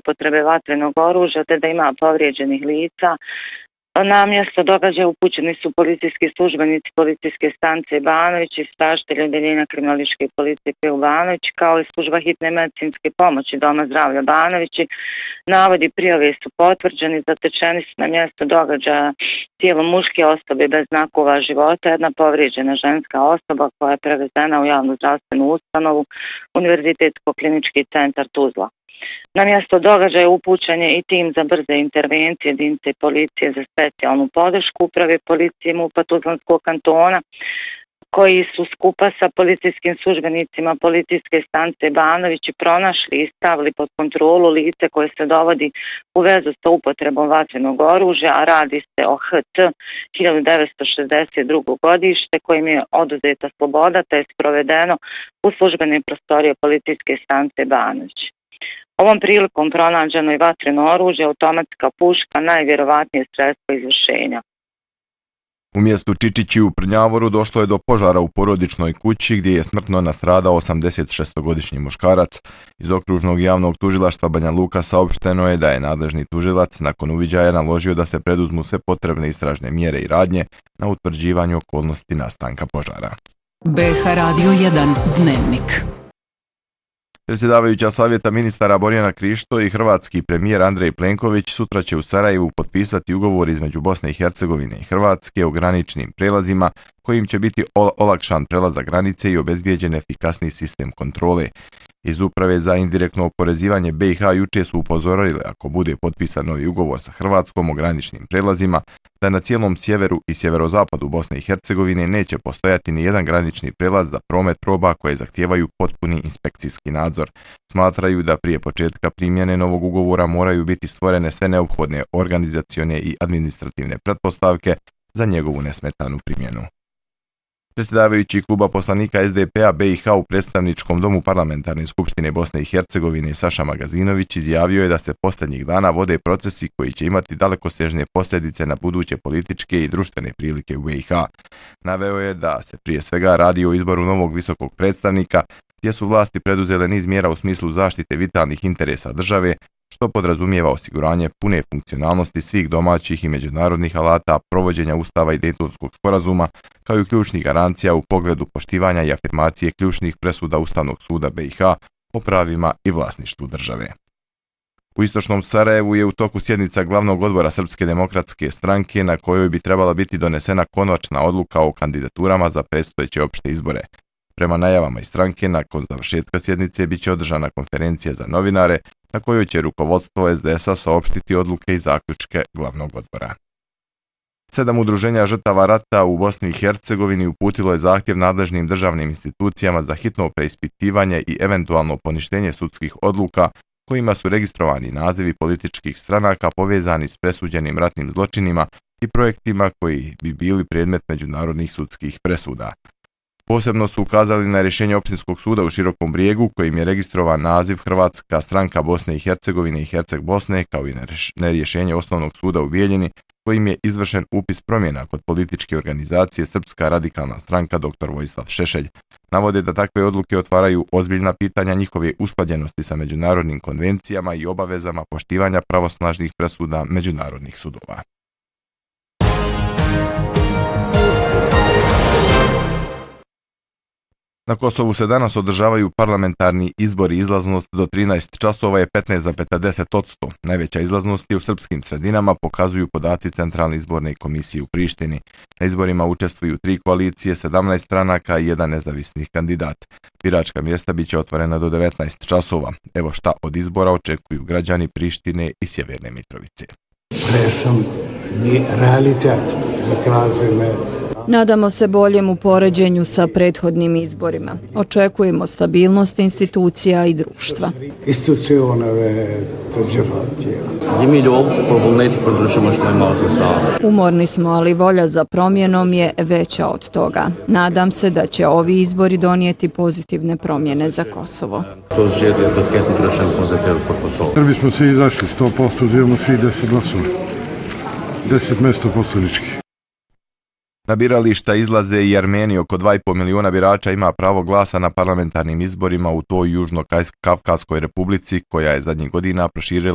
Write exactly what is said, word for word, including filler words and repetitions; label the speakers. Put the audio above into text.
Speaker 1: upotrebe vatrenog oružja te da ima povrijeđenih lica. Na mjesto događaja upućeni su policijski službenici policijske stanice Banović i istražitelji odeljenja kriminalističke policije u Banović, kao i služba hitne medicinske pomoći Doma zdravlja Banovići. Navodi prijave su potvrđeni, zatečeni su na mjesto događaja tijelo muške osobe bez znakova života, jedna povrijeđena ženska osoba koja je prevezena u javnu zdravstvenu ustanovu Univerzitetsko-klinički centar Tuzla. Na mjesto događaja upućen je i tim za brze intervencije jedinice policije za specijalnu podršku uprave policije MUP-a Tuzlanskog kantona, koji su skupa sa policijskim službenicima policijske stanice Banović pronašli i stavili pod kontrolu lice koje se dovodi u vezu sa upotrebom vatrenog oružja, a radi se o H T hiljadu devetsto šezdeset drugo godište kojim je oduzeta sloboda te je sprovedeno u službene prostorije policijske stanice Banović. Ovom prilikom pronađeno je vatreno oružje, automatska puška, najvjerovatnije sredstvo izvršenja.
Speaker 2: U mjestu Čičići u Prnjavoru došlo je do požara u porodičnoj kući gdje je smrtno nastradao osamdesetšestogodišnji muškarac. Iz okružnog javnog tužilaštva Banja Luka saopšteno je da je nadležni tužilac nakon uviđaja naložio da se preduzmu sve potrebne istražne mjere i radnje na utvrđivanju okolnosti nastanka požara.
Speaker 3: B H Radio jedan Dnevnik.
Speaker 2: Predsjedavajuća savjeta ministara Borjana Krišto i hrvatski premijer Andrej Plenković sutra će u Sarajevu potpisati ugovor između Bosne i Hercegovine i Hrvatske o graničnim prelazima kojim će biti olakšan prelazak granice i obezbijeđen efikasni sistem kontrole. Iz Uprave za indirektno oporezivanje B i H juče su upozorili ako bude potpisan novi ugovor sa Hrvatskom o graničnim prelazima da na cijelom sjeveru i sjeverozapadu Bosne i Hercegovine neće postojati ni jedan granični prelaz za promet roba koje zahtijevaju potpuni inspekcijski nadzor. Smatraju da prije početka primjene novog ugovora moraju biti stvorene sve neophodne organizacione i administrativne pretpostavke za njegovu nesmetanu primjenu. Predsjedavajući kluba poslanika S D P-a B i H u predstavničkom domu Parlamentarne skupštine Bosne i Hercegovine Saša Magazinović izjavio je da se posljednjih dana vode procesi koji će imati dalekosežne posljedice na buduće političke i društvene prilike u B i H. Naveo je da se prije svega radi o izboru novog visokog predstavnika gdje su vlasti preduzele niz mjera u smislu zaštite vitalnih interesa države, što podrazumijeva osiguranje pune funkcionalnosti svih domaćih i međunarodnih alata, provođenja Ustava i Dejtonskog sporazuma, kao i ključnih garancija u pogledu poštivanja i afirmacije ključnih presuda Ustavnog suda B i H o pravima i vlasništvu države. U istočnom Sarajevu je u toku sjednica glavnog odbora Srpske demokratske stranke na kojoj bi trebala biti donesena konačna odluka o kandidaturama za predstojeće opšte izbore. Prema najavama iz stranke, nakon završetka sjednice biće održana konferencija za novinare na kojoj će rukovodstvo S D S-a saopštiti odluke i zaključke glavnog odbora. Sedam udruženja žrtava rata u Bosni i Hercegovini uputilo je zahtjev nadležnim državnim institucijama za hitno preispitivanje i eventualno poništenje sudskih odluka kojima su registrovani nazivi političkih stranaka povezani s presuđenim ratnim zločinima i projektima koji bi bili predmet međunarodnih sudskih presuda. Posebno su ukazali na rješenje Opštinskog suda u Širokom Brijegu kojim je registrovan naziv Hrvatska stranka Bosne i Hercegovine i Herceg Bosne, kao i na rješenje Osnovnog suda u Bijeljini kojim je izvršen upis promjena kod političke organizacije Srpska radikalna stranka dr Vojislav Šešelj. Navode da takve odluke otvaraju ozbiljna pitanja njihove usklađenosti sa međunarodnim konvencijama i obavezama poštivanja pravosnažnih presuda međunarodnih sudova. Na Kosovu se danas održavaju parlamentarni izbori. Izlaznost do trinaest časova je petnaest zarez deset posto. Najveća izlaznost je u srpskim sredinama, pokazuju podaci Centralne izborne komisije u Prištini. Na izborima učestvuju tri koalicije, sedamnaest stranaka i jedan nezavisni kandidat. Biračka mjesta biće otvorena do devetnaest časova. Evo šta od izbora očekuju građani Prištine i Sjeverne Mitrovice.
Speaker 4: Nadamo se boljem u poređenju sa prethodnim izborima. Očekujemo stabilnost institucija i društva. Umorni smo, ali volja za promjenom je veća od toga. Nadam se da će ovi izbori donijeti pozitivne promjene za Kosovo.
Speaker 5: Srbi smo svi izašli sto posto, uzimamo svi deset glasova. deset mjesta poslaničkih.
Speaker 2: Na birališta izlaze i Armeniji. Oko dva i pol miliona birača ima pravo glasa na parlamentarnim izborima u toj Južno-Kavkaskoj republici koja je zadnjih godina proširila